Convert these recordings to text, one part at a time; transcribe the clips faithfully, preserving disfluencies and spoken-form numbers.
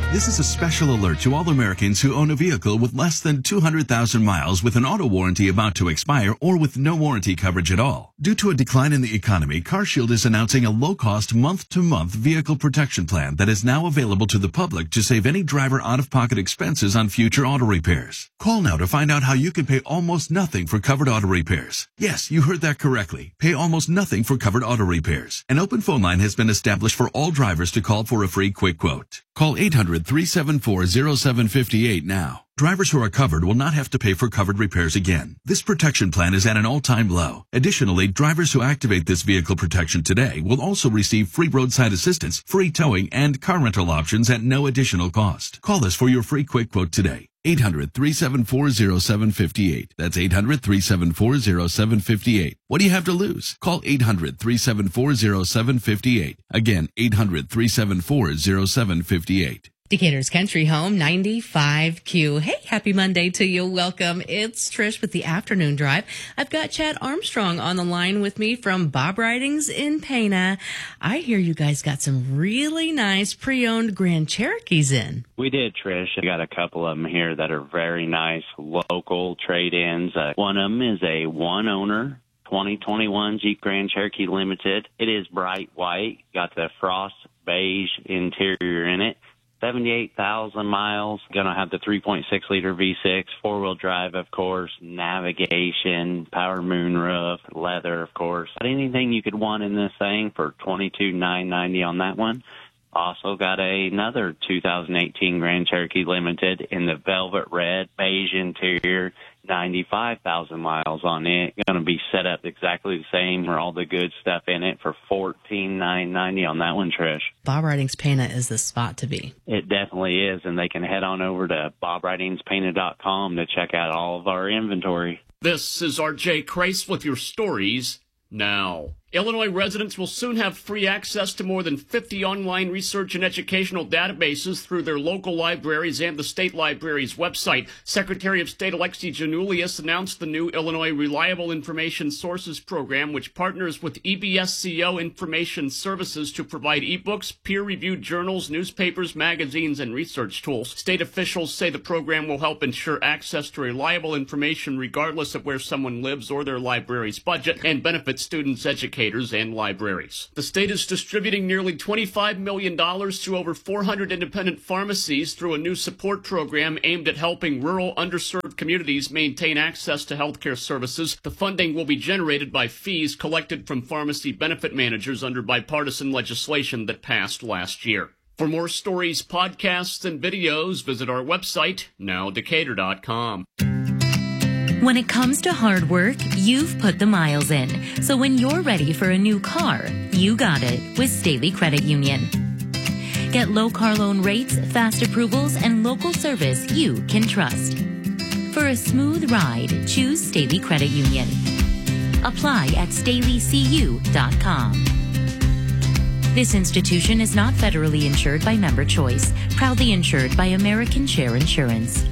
This is a special alert to all Americans who own a vehicle with less than two hundred thousand miles with an auto warranty about to expire or with no warranty coverage at all. Due to a decline in the economy, CarShield is announcing a low-cost month-to-month vehicle protection plan that is now available to the public to save any driver out-of-pocket expenses on future auto repairs. Call now to find out how you can pay almost nothing for covered auto repairs. Yes, you heard that correctly. Pay almost nothing for covered auto repairs. An open phone line has been established for all drivers to call for a free quick quote. Call eight hundred, three seven four, zero seven five eight now. Drivers who are covered will not have to pay for covered repairs again. This protection plan is at an all-time low. Additionally, drivers who activate this vehicle protection today will also receive free roadside assistance, free towing, and car rental options at no additional cost. Call us for your free quick quote today. eight hundred, three seven four, zero seven five eight. That's eight hundred, three seven four, zero seven five eight. What do you have to lose? Call eight hundred, three seven four, zero seven five eight. Again, eight hundred, three seven four, zero seven five eight. Decatur's Country Home, ninety-five Q. Hey, happy Monday to you. Welcome. It's Trish with the Afternoon Drive. I've got Chad Armstrong on the line with me from Bob Ridings in Pana. I hear you guys got some really nice pre-owned Grand Cherokees in. We did, Trish. I got a couple of them here that are very nice local trade-ins. Uh, one of them is a one-owner twenty twenty-one Jeep Grand Cherokee Limited. It is bright white, got the frost beige interior in it. seventy-eight thousand miles, going to have the three point six liter V six, four-wheel drive, of course, navigation, power moonroof, leather, of course. Anything you could want in this thing for twenty-two thousand nine hundred ninety dollars on that one. Also got a, another two thousand eighteen Grand Cherokee Limited in the velvet red, beige interior, ninety-five thousand miles on it. Going to be set up exactly the same for all the good stuff in it for fourteen thousand nine hundred ninety dollars on that one, Trish. Bob Ridings Pana is the spot to be. It definitely is, and they can head on over to bob ridings pana dot com to check out all of our inventory. This is R J Crace with your stories now. Illinois residents will soon have free access to more than fifty online research and educational databases through their local libraries and the state library's website. Secretary of State Alexi Janulius announced the new Illinois Reliable Information Sources program, which partners with E B S C O Information Services to provide ebooks, peer-reviewed journals, newspapers, magazines, and research tools. State officials say the program will help ensure access to reliable information regardless of where someone lives or their library's budget, and benefit students' education and libraries. The state is distributing nearly twenty-five million dollars to over four hundred independent pharmacies through a new support program aimed at helping rural, underserved communities maintain access to healthcare services. The funding will be generated by fees collected from pharmacy benefit managers under bipartisan legislation that passed last year. For more stories, podcasts, and videos, visit our website, now decatur dot com. When it comes to hard work, you've put the miles in. So when you're ready for a new car, you got it with Staley Credit Union. Get low car loan rates, fast approvals, and local service you can trust. For a smooth ride, choose Staley Credit Union. Apply at staley c u dot com. This institution is not federally insured by Member Choice, proudly insured by American Share Insurance.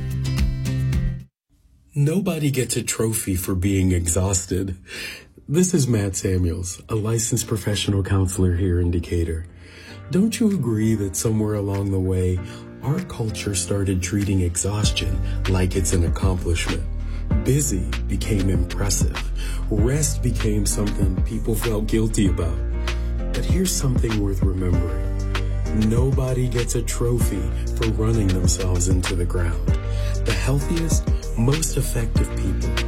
Nobody gets a trophy for being exhausted. This is Matt Samuels, a licensed professional counselor here in Decatur. Don't you agree that somewhere along the way, our culture started treating exhaustion like it's an accomplishment? Busy became impressive. Rest became something people felt guilty about. But here's something worth remembering. Nobody gets a trophy for running themselves into the ground. The healthiest, most effective people